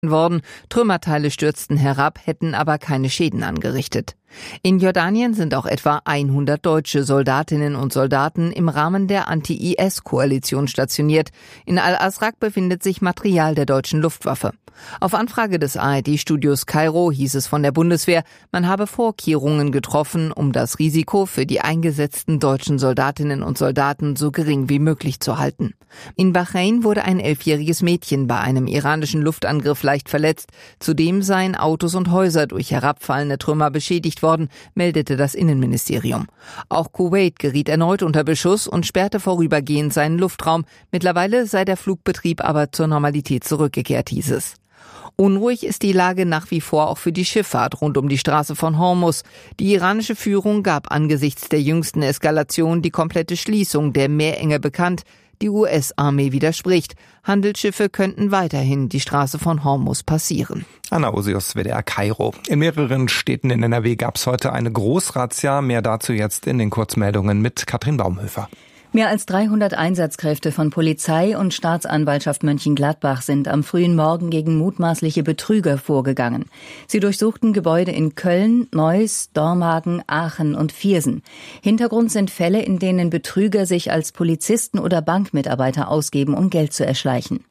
worden. Trümmerteile stürzten herab, hätten aber keine Schäden angerichtet. In Jordanien sind auch etwa 100 deutsche Soldatinnen und Soldaten im Rahmen der Anti-IS-Koalition stationiert. In Al-Azraq befindet sich Material der deutschen Luftwaffe. Auf Anfrage des ARD-Studios Kairo hieß es von der Bundeswehr, man habe Vorkehrungen getroffen, um das Risiko für die eingesetzten deutschen Soldatinnen und Soldaten so gering wie möglich zu halten. In Bahrain wurde ein 11-jähriges Mädchen bei einem iranischen Luftangriff leicht verletzt. Zudem seien Autos und Häuser durch herabfallende Trümmer beschädigt worden, meldete das Innenministerium. Auch Kuwait geriet erneut unter Beschuss und sperrte vorübergehend seinen Luftraum. Mittlerweile sei der Flugbetrieb aber zur Normalität zurückgekehrt, hieß es. Unruhig ist die Lage nach wie vor auch für die Schifffahrt rund um die Straße von Hormuz. Die iranische Führung gab angesichts der jüngsten Eskalation die komplette Schließung der Meerenge bekannt. Die US-Armee widerspricht. Handelsschiffe könnten weiterhin die Straße von Hormuz passieren. Anna Osius, WDR Kairo. In mehreren Städten in NRW gab es heute eine Großrazzia. Mehr dazu jetzt in den Kurzmeldungen mit Katrin Baumhöfer. Mehr als 300 Einsatzkräfte von Polizei und Staatsanwaltschaft Mönchengladbach sind am frühen Morgen gegen mutmaßliche Betrüger vorgegangen. Sie durchsuchten Gebäude in Köln, Neuss, Dormagen, Aachen und Viersen. Hintergrund sind Fälle, in denen Betrüger sich als Polizisten oder Bankmitarbeiter ausgeben, um Geld zu erschleichen.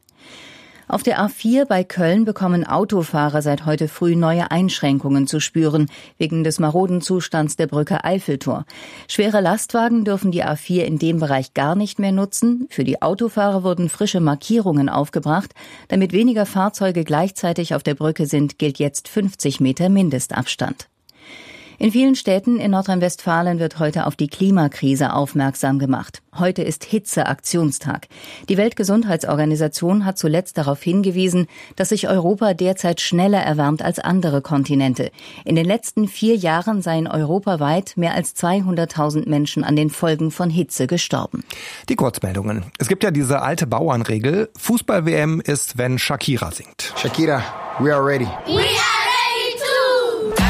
Auf der A4 bei Köln bekommen Autofahrer seit heute früh neue Einschränkungen zu spüren, wegen des maroden Zustands der Brücke Eiffeltor. Schwere Lastwagen dürfen die A4 in dem Bereich gar nicht mehr nutzen. Für die Autofahrer wurden frische Markierungen aufgebracht. Damit weniger Fahrzeuge gleichzeitig auf der Brücke sind, gilt jetzt 50 Meter Mindestabstand. In vielen Städten in Nordrhein-Westfalen wird heute auf die Klimakrise aufmerksam gemacht. Heute ist Hitzeaktionstag. Die Weltgesundheitsorganisation hat zuletzt darauf hingewiesen, dass sich Europa derzeit schneller erwärmt als andere Kontinente. In den letzten 4 Jahren seien europaweit mehr als 200.000 Menschen an den Folgen von Hitze gestorben. Die Kurzmeldungen. Es gibt ja diese alte Bauernregel. Fußball-WM ist, wenn Shakira singt. Shakira, we are ready. We are ready too.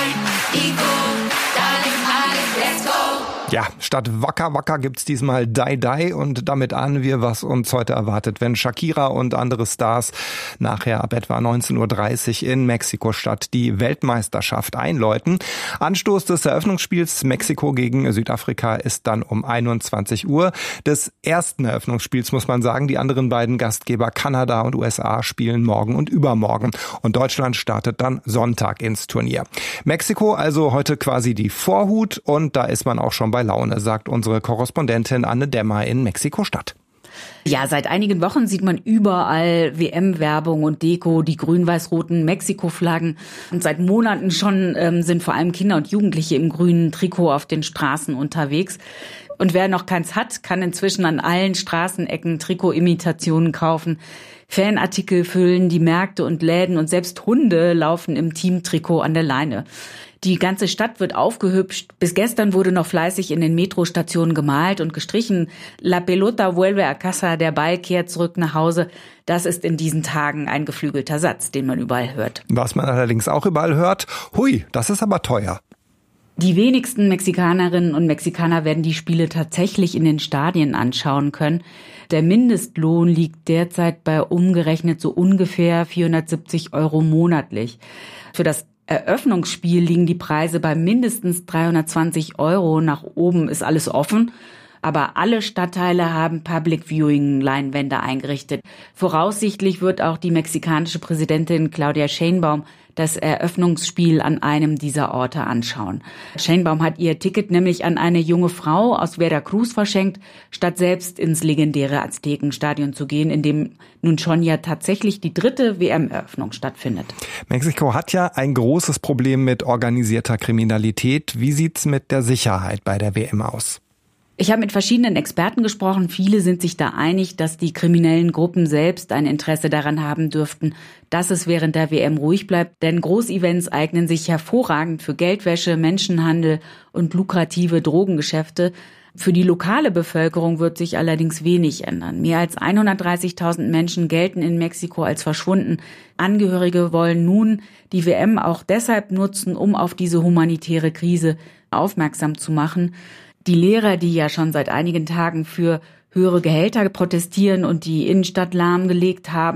Ja, statt Waka Waka gibt's diesmal Die Die und damit ahnen wir, was uns heute erwartet, wenn Shakira und andere Stars nachher ab etwa 19.30 Uhr in Mexiko-Stadt die Weltmeisterschaft einläuten. Anstoß des Eröffnungsspiels Mexiko gegen Südafrika ist dann um 21 Uhr. Des ersten Eröffnungsspiels muss man sagen, die anderen beiden Gastgeber Kanada und USA spielen morgen und übermorgen. Und Deutschland startet dann Sonntag ins Turnier. Mexiko also heute quasi die Vorhut und da ist man auch schon bei Laune, sagt unsere Korrespondentin Anne Dämmer in Mexiko-Stadt. Ja, seit einigen Wochen sieht man überall WM-Werbung und Deko, die grün-weiß-roten Mexiko-Flaggen. Und seit Monaten schon sind vor allem Kinder und Jugendliche im grünen Trikot auf den Straßen unterwegs. Und wer noch keins hat, kann inzwischen an allen Straßenecken Trikot-Imitationen kaufen. Fanartikel füllen die Märkte und Läden und selbst Hunde laufen im Teamtrikot an der Leine. Die ganze Stadt wird aufgehübscht. Bis gestern wurde noch fleißig in den Metrostationen gemalt und gestrichen. La pelota vuelve a casa, der Ball kehrt zurück nach Hause. Das ist in diesen Tagen ein geflügelter Satz, den man überall hört. Was man allerdings auch überall hört, hui, das ist aber teuer. Die wenigsten Mexikanerinnen und Mexikaner werden die Spiele tatsächlich in den Stadien anschauen können. Der Mindestlohn liegt derzeit bei umgerechnet so ungefähr 470 € monatlich. Für das Eröffnungsspiel liegen die Preise bei mindestens 320 €. Nach oben ist alles offen. Aber alle Stadtteile haben Public Viewing Leinwände eingerichtet. Voraussichtlich wird auch die mexikanische Präsidentin Claudia Sheinbaum das Eröffnungsspiel an einem dieser Orte anschauen. Sheinbaum hat ihr Ticket nämlich an eine junge Frau aus Veracruz verschenkt, statt selbst ins legendäre Aztekenstadion zu gehen, in dem nun schon ja tatsächlich die 3. WM-Eröffnung stattfindet. Mexiko hat ja ein großes Problem mit organisierter Kriminalität. Wie sieht's mit der Sicherheit bei der WM aus? Ich habe mit verschiedenen Experten gesprochen. Viele sind sich da einig, dass die kriminellen Gruppen selbst ein Interesse daran haben dürften, dass es während der WM ruhig bleibt. Denn Großevents eignen sich hervorragend für Geldwäsche, Menschenhandel und lukrative Drogengeschäfte. Für die lokale Bevölkerung wird sich allerdings wenig ändern. Mehr als 130.000 Menschen gelten in Mexiko als verschwunden. Angehörige wollen nun die WM auch deshalb nutzen, um auf diese humanitäre Krise aufmerksam zu machen. Die Lehrer, die ja schon seit einigen Tagen für höhere Gehälter protestieren und die Innenstadt lahmgelegt haben,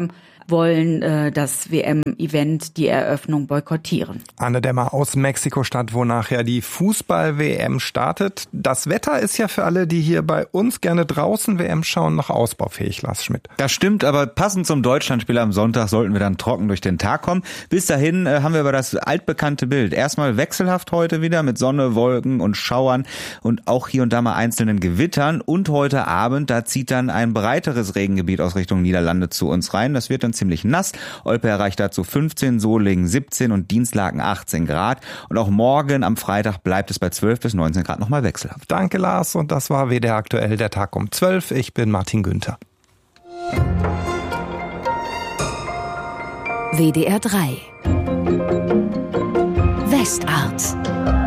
wollen das WM-Event, die Eröffnung, boykottieren. Anne Dämmer aus Mexiko-Stadt, wo nachher die Fußball-WM startet. Das Wetter ist ja für alle, die hier bei uns gerne draußen WM schauen, noch ausbaufähig, Lars Schmidt. Das stimmt, aber passend zum Deutschlandspiel am Sonntag sollten wir dann trocken durch den Tag kommen. Bis dahin haben wir aber das altbekannte Bild. Erstmal wechselhaft heute wieder mit Sonne, Wolken und Schauern und auch hier und da mal einzelnen Gewittern. Und heute Abend, da zieht dann ein breiteres Regengebiet aus Richtung Niederlande zu uns rein. Das wird dann ziemlich nass. Olpe erreicht dazu 15, Solingen 17 und Dienstlaken 18 Grad. Und auch morgen am Freitag bleibt es bei 12 bis 19 Grad nochmal wechselhaft. Danke, Lars. Und das war WDR aktuell, der Tag um 12. Ich bin Martin Günther. WDR 3 Westart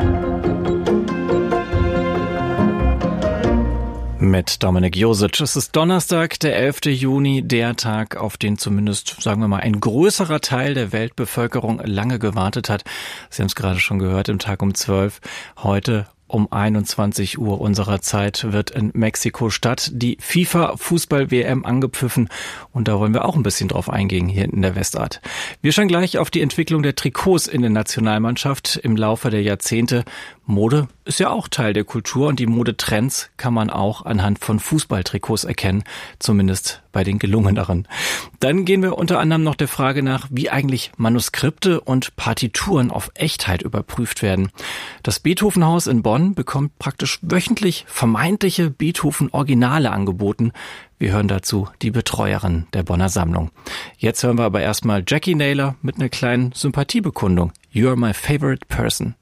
Mit Dominik Josic. Es ist Donnerstag, der 11. Juni, der Tag, auf den zumindest, sagen wir mal, ein größerer Teil der Weltbevölkerung lange gewartet hat. Sie haben es gerade schon gehört, im Tag um 12. Heute um 21 Uhr unserer Zeit wird in Mexiko-Stadt die FIFA-Fußball-WM angepfiffen. Und da wollen wir auch ein bisschen drauf eingehen hier in der Westart. Wir schauen gleich auf die Entwicklung der Trikots in der Nationalmannschaft im Laufe der Jahrzehnte. Mode ist ja auch Teil der Kultur und die Modetrends kann man auch anhand von Fußballtrikots erkennen, zumindest bei den gelungeneren. Dann gehen wir unter anderem noch der Frage nach, wie eigentlich Manuskripte und Partituren auf Echtheit überprüft werden. Das Beethoven-Haus in Bonn bekommt praktisch wöchentlich vermeintliche Beethoven-Originale angeboten. Wir hören dazu die Betreuerin der Bonner Sammlung. Jetzt hören wir aber erstmal Jackie Naylor mit einer kleinen Sympathiebekundung. You're my favorite person.